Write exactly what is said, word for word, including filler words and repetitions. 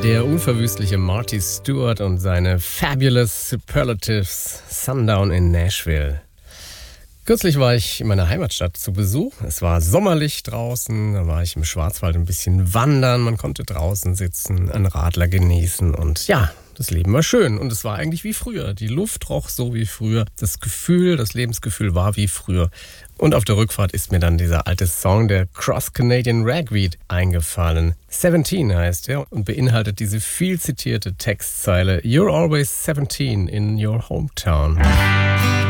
Der unverwüstliche Marty Stuart und seine Fabulous Superlatives, Sundown in Nashville. Kürzlich war ich in meiner Heimatstadt zu Besuch. Es war sommerlich draußen, da war ich im Schwarzwald ein bisschen wandern. Man konnte draußen sitzen, einen Radler genießen und ja, das Leben war schön und es war eigentlich wie früher. Die Luft roch so wie früher, das Gefühl, das Lebensgefühl war wie früher. Und auf der Rückfahrt ist mir dann dieser alte Song der Cross Canadian Ragweed eingefallen. seventeen heißt er und beinhaltet diese viel zitierte Textzeile You're always seventeen in your hometown.